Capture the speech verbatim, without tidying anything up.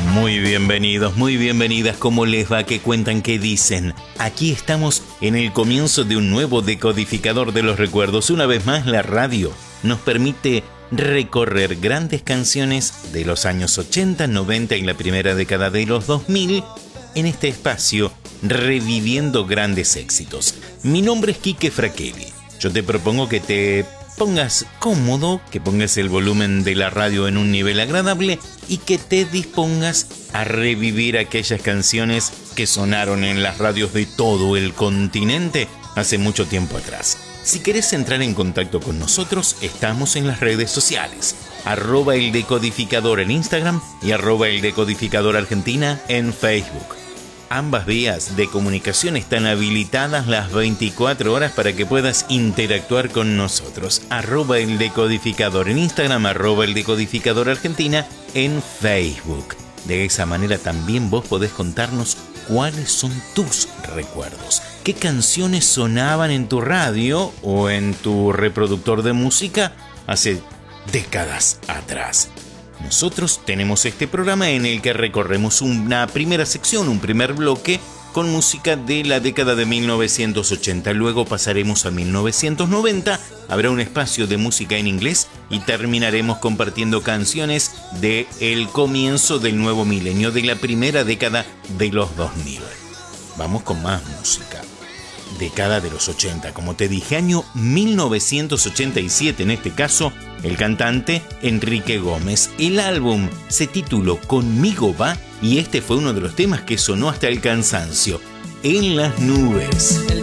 Muy bienvenidos, muy bienvenidas. ¿Cómo les va? ¿Qué cuentan? ¿Qué dicen? Aquí estamos en el comienzo de un nuevo decodificador de los recuerdos. Una vez más, la radio nos permite recorrer grandes canciones de los años ochenta, noventa y la primera década de los dos mil en este espacio, reviviendo grandes éxitos. Mi nombre es Quique Fraquelli. Yo te propongo que te pongas cómodo, que pongas el volumen de la radio en un nivel agradable y que te dispongas a revivir aquellas canciones que sonaron en las radios de todo el continente hace mucho tiempo atrás. Si querés entrar en contacto con nosotros, estamos en las redes sociales. Arroba el decodificador en Instagram y arroba el decodificador Argentina en Facebook. Ambas vías de comunicación están habilitadas las veinticuatro horas para que puedas interactuar con nosotros. Arroba el decodificador en Instagram, arroba el decodificador Argentina en Facebook. De esa manera también vos podés contarnos cuáles son tus recuerdos. ¿Qué canciones sonaban en tu radio o en tu reproductor de música hace décadas atrás? Nosotros tenemos este programa en el que recorremos una primera sección, un primer bloque con música de la década de mil novecientos ochenta. Luego pasaremos a mil novecientos noventa, habrá un espacio de música en inglés y terminaremos compartiendo canciones del comienzo del nuevo milenio, de la primera década de los dos mil. Vamos con más música. Década de los ochenta, como te dije, año mil novecientos ochenta y siete en este caso, el cantante Enrique Gómez. El álbum se tituló Conmigo va y este fue uno de los temas que sonó hasta el cansancio, En las nubes.